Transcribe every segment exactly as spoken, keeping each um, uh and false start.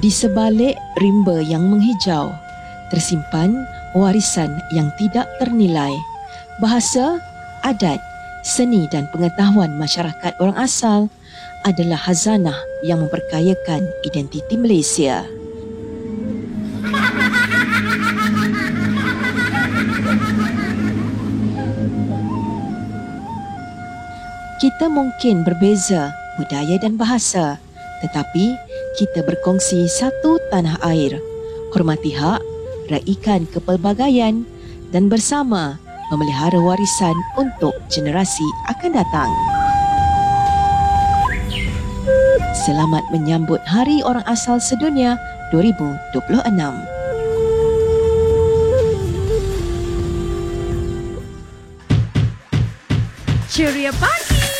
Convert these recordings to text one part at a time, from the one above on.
Di sebalik rimba yang menghijau, tersimpan warisan yang tidak ternilai. Bahasa, adat, seni dan pengetahuan masyarakat orang asal adalah khazanah yang memperkayakan identiti Malaysia. Kita mungkin berbeza budaya dan bahasa, tetapi kita berkongsi satu tanah air, hormati hak, raikan kepelbagaian dan bersama memelihara warisan untuk generasi akan datang. Selamat menyambut Hari Orang Asal Sedunia dua ribu dua puluh enam. Ceria pagi.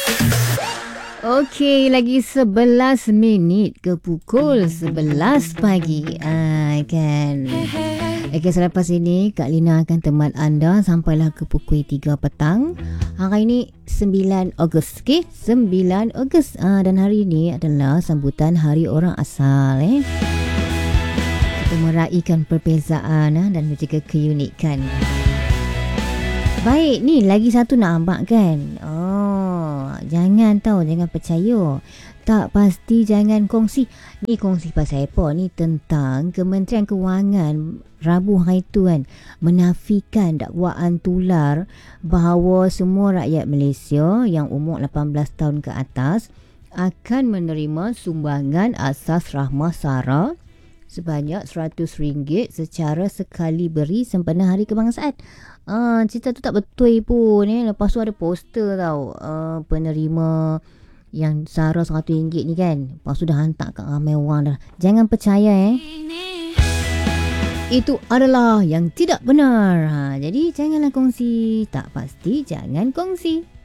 Okey, lagi sebelas minit ke pukul sebelas pagi. Ah, kan. Okey, selepas ini Kak Lina akan teman anda sampailah ke pukul tiga petang. Hari ini sembilan Ogos. Okey, sembilan Ogos. Ah, dan hari ini adalah sambutan Hari Orang Asal. Eh. Kita meraihkan perbezaan ah, dan juga keunikan. Baik, ni lagi satu nak abang kan. Oh, jangan tahu, jangan percaya. Tak pasti jangan kongsi. Ni kongsi pasal apa? Ni tentang Kementerian Kewangan Rabu hari tu kan menafikan dakwaan tular bahawa semua rakyat Malaysia yang umur lapan belas tahun ke atas akan menerima sumbangan asas rahmah SARA sebanyak seratus ringgit secara sekali beri sempena Hari Kebangsaan. Ah, cerita tu tak betul pun eh. Lepas tu ada poster tau, uh, penerima yang SARA seratus ringgit ni kan. Lepas tu dah hantar kat ramai orang dah. Jangan percaya eh. Itu adalah yang tidak benar. Ha, jadi janganlah kongsi. Tak pasti jangan kongsi.